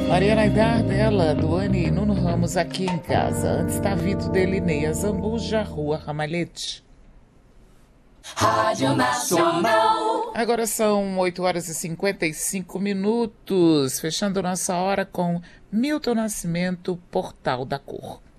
Mariana Aidar dela, Duane e Nuno Ramos aqui em casa. Antes está Vito Delineia, Zambuja, Rua Ramalhete. Rádio Nacional. Agora são 8h55, fechando nossa hora com Milton Nascimento, Portal da Cor.